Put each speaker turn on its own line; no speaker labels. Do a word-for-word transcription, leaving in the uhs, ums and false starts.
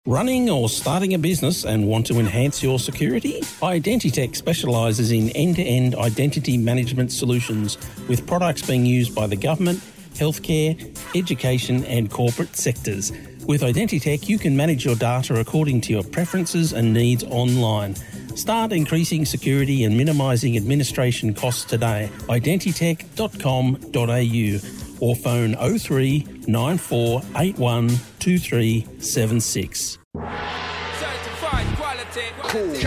Running or starting a business and want to enhance your security? Identitech specialises in end-to-end identity management solutions with products being used by the government, healthcare, education and corporate sectors. With Identitech, you can manage your data according to your preferences and needs online. Start increasing security and minimising administration costs today. identitech dot com dot a u or phone oh three nine four eight one two three seven six.
Certified quality.
Cool.